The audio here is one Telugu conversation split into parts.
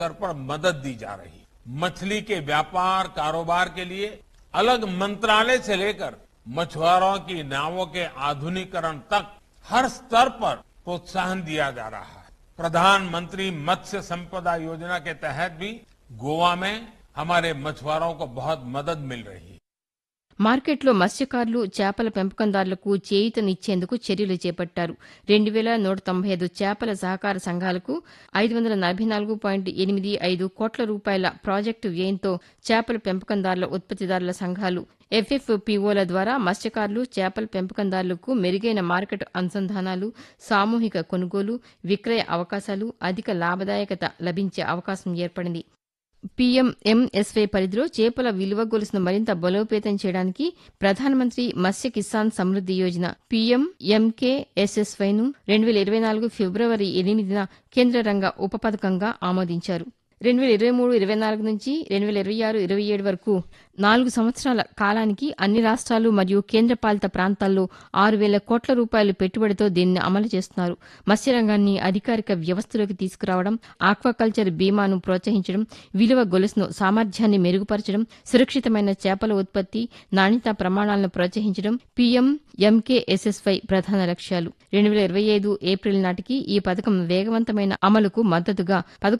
स्तर पर मदद दी जा रही है। मछली के व्यापार कारोबार के लिए अलग मंत्रालय से लेकर मछुआरों की नावों के आधुनिकीकरण तक हर स्तर पर प्रोत्साहन दिया जा रहा है। प्रधानमंत्री मत्स्य संपदा योजना के तहत भी गोवा में हमारे मछुआरों को बहुत मदद मिल रही है। మార్కెట్లో మత్స్యకారులు చేపల పెంపకందారులకు చేయూతనిచ్చేందుకు చర్యలు చేపట్టారు. 2195 చేపల సహకార సంఘాలకు 544.85 కోట్ల రూపాయల ప్రాజెక్టు వ్యయంతో చేపల పెంపకందారుల ఉత్పత్తిదారుల సంఘాలు ఎఫ్ఎఫ్పీఓల ద్వారా మత్స్యకారులు చేపల పెంపకందారులకు మెరుగైన మార్కెట్ అనుసంధానాలు, సామూహిక కొనుగోలు, విక్రయ అవకాశాలు, అధిక లాభదాయకత లభించే అవకాశం ఏర్పడింది. పీఎంఎంఎస్వై పరిధిలో చేపల విలువ గొలుసును మరింత బలోపేతం చేయడానికి ప్రధానమంత్రి మత్స్య కిసాన్ సమృద్ది యోజన పీఎంఎంకేఎస్ఎస్వైను 2024 ఫిబ్రవరి 8న కేంద్ర రంగ ఉప పథకంగా ఆమోదించారు. 2023-24 నుంచి 2026-27 వరకు 4 సంవత్సరాల కాలానికి అన్ని రాష్ట్రాలు మరియు కేంద్రపాలిత ప్రాంతాల్లో 6,000 కోట్ల రూపాయల పెట్టుబడితో దీనిని అమలు చేస్తున్నారు. మత్స్యరంగాన్ని అధికారిక వ్యవస్థలోకి తీసుకురావడం, ఆక్వాకల్చర్ బీమాను ప్రోత్సహించడం, విలువ గొలుసును సామర్థ్యాన్ని మెరుగుపరచడం, సురక్షితమైన చేపల ఉత్పత్తి, నాణ్యతా ప్రమాణాలను ప్రోత్సహించడం పీఎంఎంకేఎస్ఎస్వై ప్రధాన లక్ష్యాలు. 2025 ఏప్రిల్ నాటికి ఈ పథకం వేగవంతమైన అమలుకు మద్దతుగా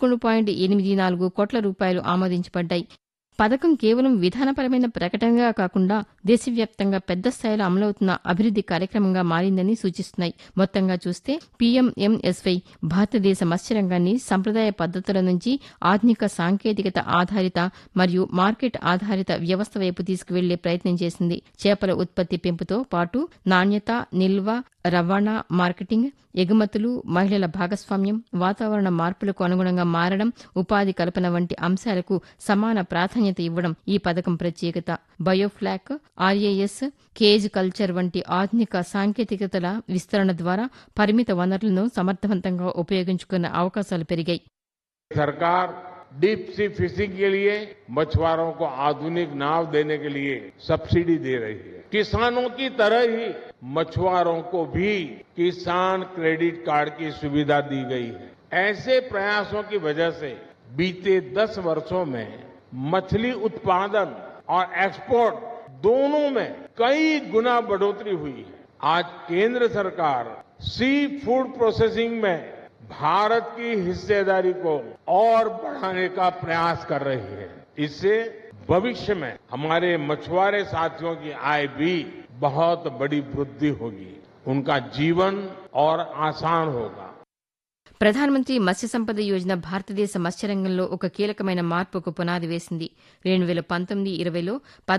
11.84 కోట్ల రూపాయలు ఆమోదించబడ్డాయి. పథకం కేవలం విధానపరమైన ప్రకటనగా కాకుండా దేశవ్యాప్తంగా పెద్ద స్థాయిలో అమలవుతున్న అభివృద్ది కార్యక్రమంగా మారిందని సూచిస్తున్నాయి. మొత్తంగా చూస్తే పీఎంఎంఎస్వై భారతదేశ మత్స్యరంగాన్ని సంప్రదాయ పద్దతుల నుంచి ఆధునిక సాంకేతికత ఆధారిత మరియు మార్కెట్ ఆధారిత వ్యవస్థ వైపు తీసుకువెళ్లే ప్రయత్నం చేసింది. చేపల ఉత్పత్తి పెంపుతో పాటు నాణ్యత, నిల్వ, రవాణా, మార్కెటింగ్, ఎగుమతులు, మహిళల భాగస్వామ్యం, వాతావరణ మార్పులకు అనుగుణంగా మారడం, ఉపాధి కల్పన వంటి అంశాలకు సమాన ప్రాధాన్యత ఇవ్వడం ఈ పథకం ప్రత్యేకత. బయోఫ్లాక్, ఆర్ఏఎస్, కేజ్ కల్చర్ వంటి ఆధునిక సాంకేతికతల విస్తరణ ద్వారా పరిమిత వనరులను సమర్థవంతంగా ఉపయోగించుకునే అవకాశాలు పెరిగాయి. सरकार डीप सी फिशिंग के लिए मछुआरों को आधुनिक नाव देने के लिए सब्सिडी दे रही है। किसानों की तरह ही मछुआरों को भी किसान क्रेडिट कार्ड की सुविधा दी गई है। ऐसे प्रयासों की वजह से बीते 10 वर्षों में मछली उत्पादन और एक्सपोर्ट दोनों में कई गुना बढ़ोतरी हुई है। आज केंद्र सरकार सी फूड प्रोसेसिंग में भारत की हिस्सेदारी को और बढ़ाने का प्रयास कर रही है। इससे भविष्य में हमारे मछुआरे साथियों की आय भी बहुत बड़ी वृद्धि होगी, उनका जीवन और आसान होगा. ప్రధానమంత్రి మత్స్య సంపద యోజన భారతదేశ మత్స్యరంగంలో ఒక కీలకమైన మార్పుకు పునాది వేసింది. 2019-20లో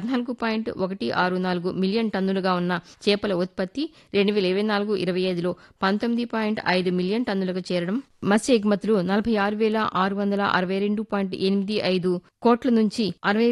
14.164 మిలియన్ టన్నులుగా ఉన్న చేపల ఉత్పత్తి 2024-25లో 19.5 మిలియన్ టన్నులకు చేరడం, మత్స్య ఎగుమతులు 46,662.85 కోట్ల నుంచి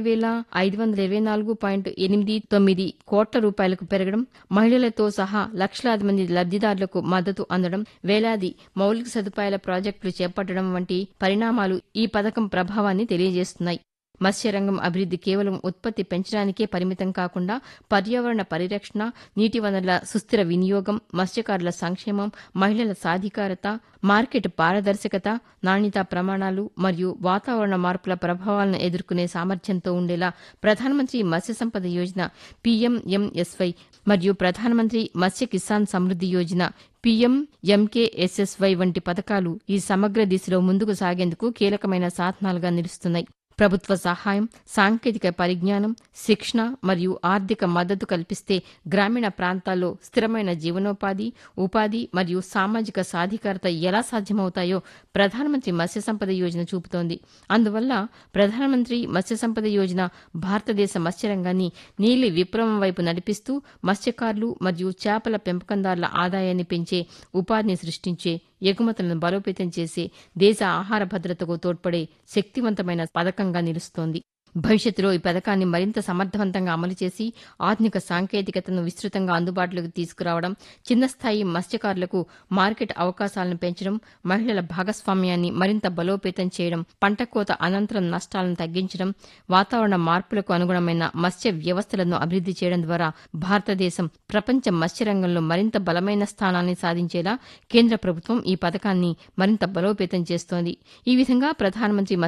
60,524.89 కోట్ల రూపాయలకు పెరగడం, మహిళలతో సహా లక్షలాది మంది లబ్దిదారులకు మద్దతు అందడం, వేలాది మౌలిక సదుపాయాల ప్రాజెక్టులు చేపట్టడం వంటి పరిణామాలు ఈ పథకం ప్రభావాన్ని తెలియజేస్తున్నాయి. మత్స్యరంగం అభివృద్ది కేవలం ఉత్పత్తి పెంచడానికే పరిమితం కాకుండా పర్యావరణ పరిరక్షణ, నీటి వనరుల సుస్థిర వినియోగం, మత్స్యకారుల సంక్షేమం, మహిళల సాధికారత, మార్కెట్ పారదర్శకత, నాణ్యతా ప్రమాణాలు మరియు వాతావరణ మార్పుల ప్రభావాలను ఎదుర్కొనే సామర్థ్యంతో ఉండేలా ప్రధానమంత్రి మత్స్య సంపద యోజన పీఎంఎంఎస్వై మరియు ప్రధానమంత్రి మత్స్య కిసాన్ సమృద్ది యోజన పీఎంఎంకేఎస్ఎస్వై వంటి పథకాలు ఈ సమగ్ర దిశలో ముందుకు సాగేందుకు కీలకమైన సాధనాలుగా నిలుస్తున్నాయి. ప్రభుత్వ సహాయం, సాంకేతిక పరిజ్ఞానం, శిక్షణ మరియు ఆర్థిక మద్దతు కల్పిస్తే గ్రామీణ ప్రాంతాల్లో స్థిరమైన జీవనోపాధి, ఉపాధి మరియు సామాజిక సాధికారత ఎలా సాధ్యమవుతాయో ప్రధానమంత్రి మత్స్య సంపద యోజన చూపుతోంది. అందువల్ల ప్రధానమంత్రి మత్స్య సంపద యోజన భారతదేశ మత్స్యరంగాన్ని నీలి విప్లవం వైపు నడిపిస్తూ మత్స్యకారులు మరియు చేపల పెంపకందారుల ఆదాయాన్ని పెంచే, ఉపాధిని సృష్టించే, ఎగుమతులను బలోపేతం చేసే, దేశ ఆహార భద్రతకు తోడ్పడే శక్తివంతమైన పథకంగా నిలుస్తోంది. భవిష్యత్తులో ఈ పథకాన్ని మరింత సమర్థవంతంగా అమలు చేసి ఆధునిక సాంకేతికతను విస్తృతంగా అందుబాటులోకి తీసుకురావడం, చిన్న స్థాయి మత్స్యకారులకు మార్కెట్ అవకాశాలను పెంచడం, మహిళల భాగస్వామ్యాన్ని మరింత బలోపేతం చేయడం, పంట కోత అనంతరం నష్టాలను తగ్గించడం, వాతావరణ మార్పులకు అనుగుణమైన మత్స్య వ్యవస్థలను అభివృద్ది చేయడం ద్వారా భారతదేశం ప్రపంచ మత్స్యరంగంలో మరింత బలమైన స్థానాన్ని సాధించేలా కేంద్ర ప్రభుత్వం ఈ పథకాన్ని మరింత బలోపేతం చేస్తోంది. ఈ విధంగా ప్రధానమంత్రి